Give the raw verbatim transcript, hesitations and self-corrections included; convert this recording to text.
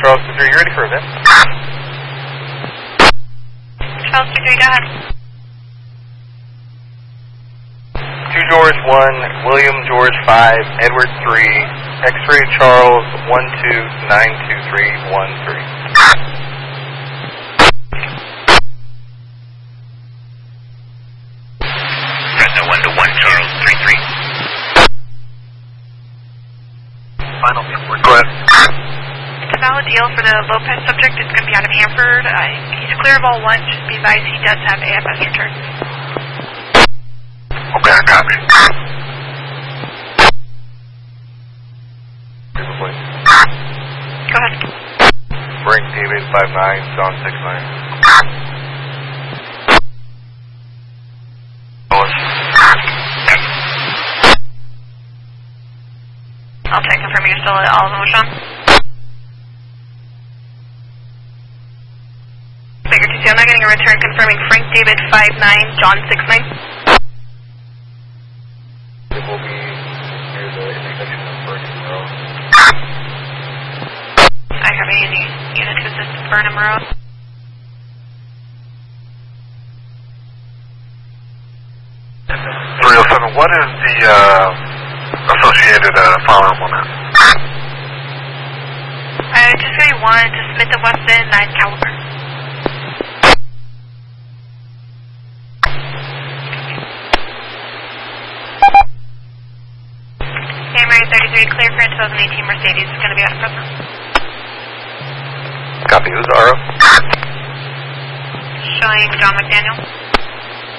Charles two three, you ready for event? Charles two three, go ahead. two George one, William George five, Edward three, X-ray Charles one two nine two three one three. Fresno one to one, Charles three three. Final report. Go ahead. It's a valid deal for the Lopez subject. It's going to be out of Hanford. Uh, he's clear of all one. Just be advised he does have A F S return. Okay, I copy. Go ahead. Frank David five nine, John six nine. I'll check confirm you're still at all of them, Sean. Figure two two, I'm not getting a return confirming Frank David five nine, John six nine. It will be near the intersection of Burnham Road. I have a unit to assist Burnham Road. three oh seven, what is the uh, associated uh, firearm on that? I just really wanted to Smith and Wesson nine caliber. Camry thirty-three, clear for a twenty eighteen Mercedes. It's going to be out of present. Copy, who's the R O? Showing John McDaniel.